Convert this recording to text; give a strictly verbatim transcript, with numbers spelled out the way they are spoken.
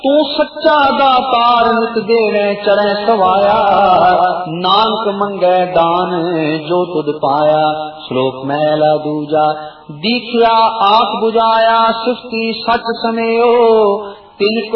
तू सच्चा दातार नित देवे चढ़े सवाया, नानक मंगे दान जो तुद पाया। श्लोक मैला दूजा, दीखिया आख बुझाया सृष्टि सच समेयो, तिनको